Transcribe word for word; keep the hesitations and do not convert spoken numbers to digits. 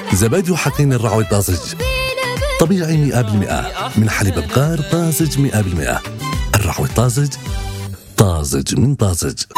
زبادي وحقين الرعوي طازج طبيعي مئة بالمئة من حليب بقار طازج مئة بالمئة. الرعوي طازج، طازج من طازج.